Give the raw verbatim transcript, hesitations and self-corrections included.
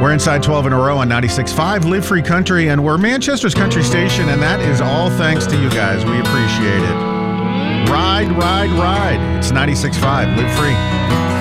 We're inside twelve in a row on ninety-six point five Live Free Country, and we're Manchester's country station, and that is all thanks to you guys. We appreciate it. Ride, ride, ride. It's ninety-six point five Live Free.